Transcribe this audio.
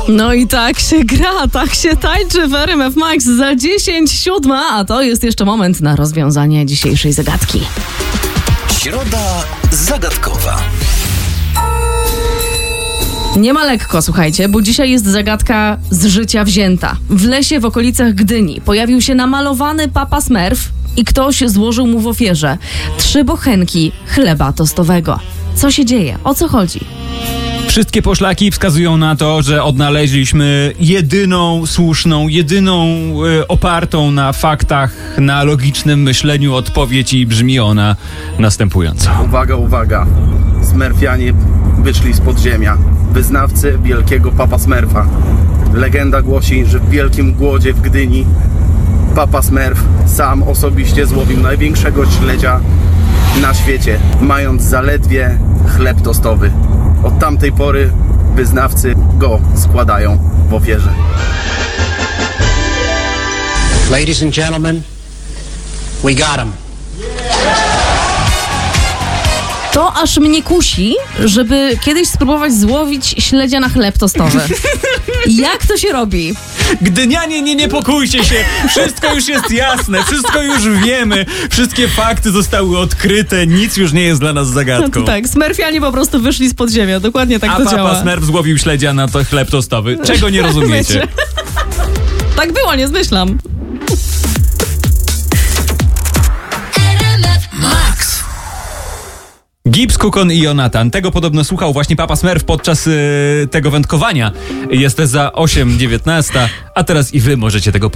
No i tak się gra, tak się tańczy w RMF Max za 10:07, a to jest jeszcze moment na rozwiązanie dzisiejszej zagadki. Środa zagadkowa. Nie ma lekko, słuchajcie, bo dzisiaj jest zagadka z życia wzięta. W lesie w okolicach Gdyni pojawił się namalowany Papa Smurf i ktoś złożył mu w ofierze 3 bochenki chleba tostowego. Co się dzieje? O co chodzi? Wszystkie poszlaki wskazują na to, że odnaleźliśmy jedyną słuszną, opartą na faktach, na logicznym myśleniu odpowiedź i brzmi ona następująco. Uwaga, uwaga. Smurfianie wyszli z podziemia. Wyznawcy wielkiego Papa Smurfa. Legenda głosi, że w wielkim głodzie w Gdyni Papa Smurf sam osobiście złowił największego śledzia na świecie, mając zaledwie chleb tostowy. Od tamtej pory wyznawcy go składają w ofierze. Ladies and gentlemen, we got him. To aż mnie kusi, żeby kiedyś spróbować złowić śledzia na chleb tostowy. Jak to się robi? Gdynianie, nie niepokójcie się, wszystko już jest jasne, wszystko już wiemy, wszystkie fakty zostały odkryte, nic już nie jest dla nas zagadką. No tak, Smurfianie po prostu wyszli z podziemia, dokładnie tak to działa. A Papa Smurf złowił śledzia na to chleb tostowy. Czego nie rozumiecie? Tak było, nie zmyślam. Gibbs, Kukon i Jonatan. Tego podobno słuchał właśnie Papa Smurf podczas tego wędkowania. Jest za 8:19, a teraz i wy możecie tego